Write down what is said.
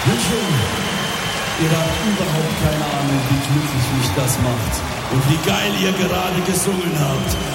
Ihr habt überhaupt keine Ahnung, wie glücklich mich das macht. Und wie geil ihr gerade gesungen habt.